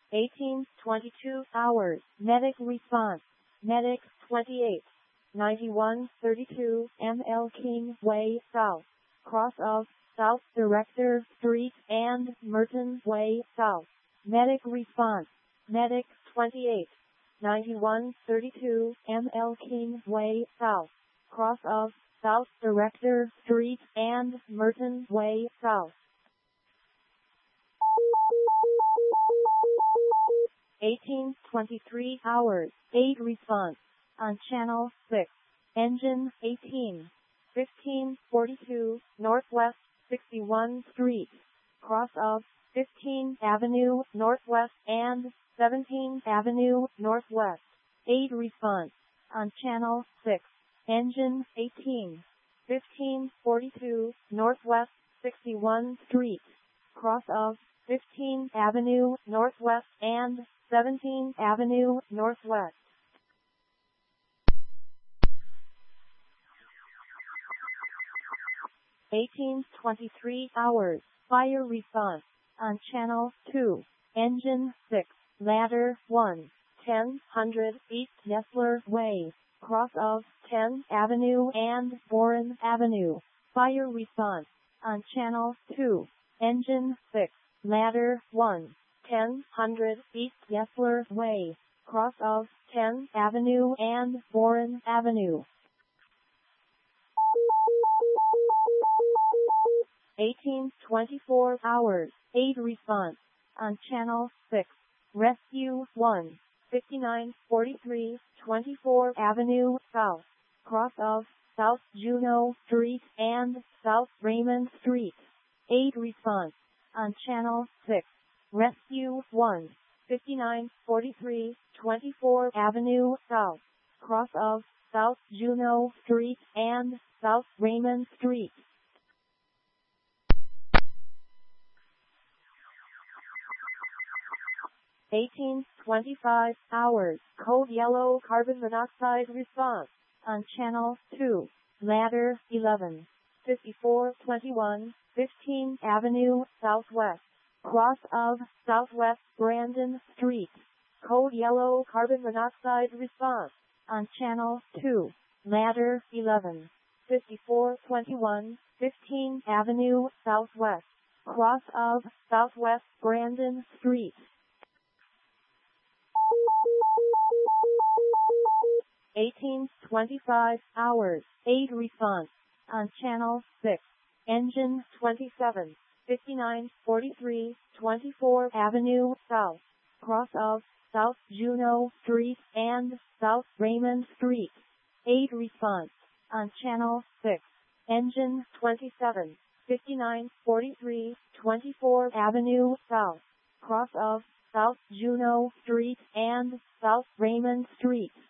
18:22 hours. Medic response. Medic 28. 9132 ML King Way South. Cross of South Director Street and Merton Way South. Medic response. Medic 28. 9132 ML King Way South. Cross of South Director Street and Merton Way South. 18:23 hours. Aid response. On Channel 6. Engine 18. 1542 Northwest 61 Street. Cross of 15th Avenue Northwest and 17th Avenue Northwest. Aid response. On Channel 6. Engine 18. 1542 Northwest 61 Street. Cross of 15th Avenue Northwest and 17th Avenue Northwest. 18:23 hours. Fire response. On Channel 2. Engine 6. Ladder 1. 1000 East Nestler Way. Cross of 10th Avenue and Boren Avenue. Fire response. On Channel 2. Engine 6. Ladder 1. 1000 East Nestler Way. Cross of 10th Avenue and Boren Avenue. 18:24 hours. Aid response. On Channel 6. Rescue 1. 5943 24 Avenue South. Cross of South Juneau Street and South Raymond Street. Aid response. On Channel 6. Rescue 1. 5943 24 Avenue South. Cross of South Juneau Street and South Raymond Street. 18:25 hours. Code Yellow Carbon Monoxide response. On Channel 2. Ladder 11. 5421 15th Avenue Southwest. Cross of Southwest Brandon Street. Code Yellow Carbon Monoxide response. On Channel 2. Ladder 11. 5421 15th Avenue Southwest. Cross of Southwest Brandon Street. 18:25 hours. Aid response. On Channel 6. Engine 27. 5943 24 Avenue South. Cross of South Juneau Street and South Raymond Street. Aid response. On Channel 6. Engine 27. 5943 24 Avenue South. Cross of South Juneau Street and South Raymond Street.